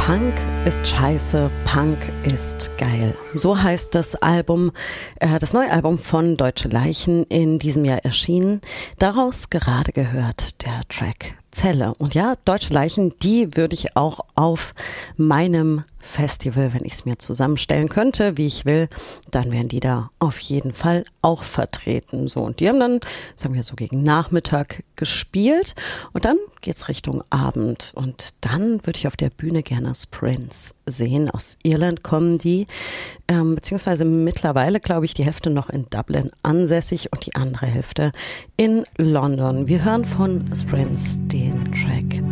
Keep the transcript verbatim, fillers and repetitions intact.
Punk ist scheiße, Punk ist geil. So heißt das Album, äh, das neue Album von Deutsche Leichen, in diesem Jahr erschienen. Daraus gerade gehört der Track Zelle. Und ja, Deutsche Leichen, die würde ich auch auf meinem Festival, wenn ich es mir zusammenstellen könnte, wie ich will, dann wären die da auf jeden Fall auch vertreten. So, und die haben dann, sagen wir so, gegen Nachmittag gespielt und dann geht's Richtung Abend und dann würde ich auf der Bühne gerne Prince sehen. Aus Irland kommen die, ähm, beziehungsweise mittlerweile, glaube ich, die Hälfte noch in Dublin ansässig und die andere Hälfte in London. Wir hören von Prince den Track